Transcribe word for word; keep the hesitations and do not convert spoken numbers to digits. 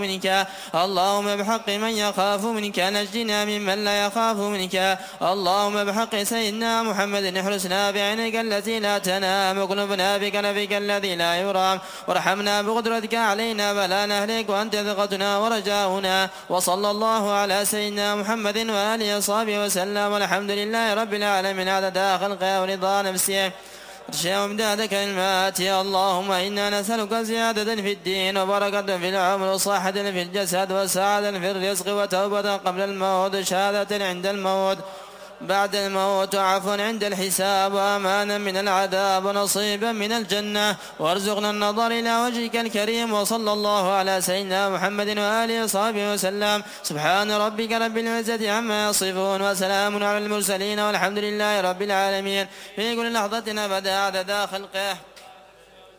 منك اللهم بحق من يخاف منك نجنا ممن لا يخاف منك اللهم بحق سيدنا محمد احرسنا بعينك التي لا تنام وقلبنا بكنفك الذي لا يرام وارحمنا بقدرتك علينا فلا نهلك وأنت ثقتنا ورجاؤنا وصلى الله على سيدنا محمد وآله وصحبه وسلم والحمد لله رب العالمين عدد خلقه ورضا نفسه ارشاء امداد كلمات يا اللهم إنا نسألك زيادة في الدين وبركة في العمر وصحة في الجسد وسعادة في الرزق وتوبة قبل الموت شهادة عند الموت بعد الموت وعفوا عند الحساب وأمانا من العذاب ونصيبا من الجنة وارزقنا النظر إلى وجهك الكريم وصلى الله على سيدنا محمد وآله وصحبه وسلم سبحان ربك رب العزة عما يصفون وسلام على المرسلين والحمد لله رب العالمين في كل لحظة أبدا عدد خلقه.